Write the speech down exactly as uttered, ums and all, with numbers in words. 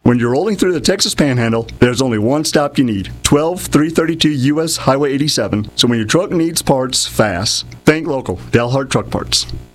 When you're rolling through the Texas Panhandle, there's only one stop you need. twelve three thirty-two U S Highway eighty-seven. So when your truck needs parts fast, think local. Dalhart Truck Parts.